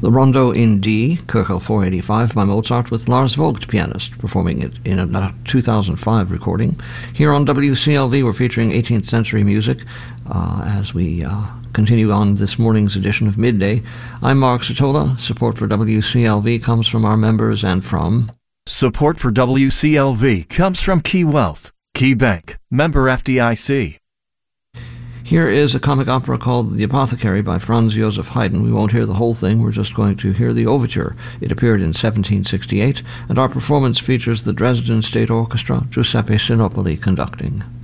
The Rondo in D, Köchel 485 by Mozart, with Lars Vogt, pianist, performing it in a 2005 recording. Here on WCLV, we're featuring 18th century music as we continue on this morning's edition of Midday. I'm Mark Satola. Support for WCLV comes from our members and from... Support for WCLV comes from Key Wealth, Key Bank, member FDIC. Here is a comic opera called The Apothecary by Franz Joseph Haydn. We won't hear the whole thing, we're just going to hear the overture. It appeared in 1768, and our performance features the Dresden State Orchestra, Giuseppe Sinopoli conducting.